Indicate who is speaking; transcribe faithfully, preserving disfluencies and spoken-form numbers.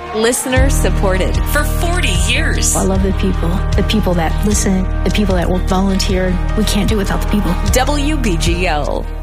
Speaker 1: Listener supported for forty years.
Speaker 2: I love the people, the people that listen, the people that will volunteer. We can't do it without the people.
Speaker 1: W B G L.